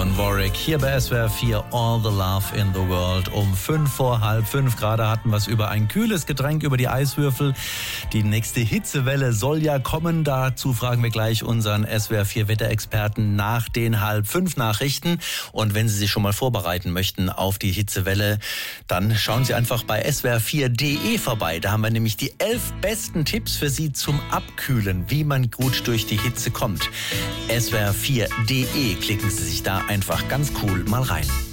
Dionne Warwick hier bei SWR 4 All the Love in the World. Um 5:45 gerade hatten wir es über ein kühles Getränk, über die Eiswürfel. Die nächste Hitzewelle soll ja kommen. Dazu fragen wir gleich unseren SWR 4 Wetterexperten nach den 4:30 Nachrichten. Und wenn Sie sich schon mal vorbereiten möchten auf die Hitzewelle, dann schauen Sie einfach bei swr4.de vorbei. Da haben wir nämlich die 11 besten Tipps für Sie zum Abkühlen, wie man gut durch die Hitze kommt. swr4.de, klicken Sie sich da einfach ganz cool mal rein.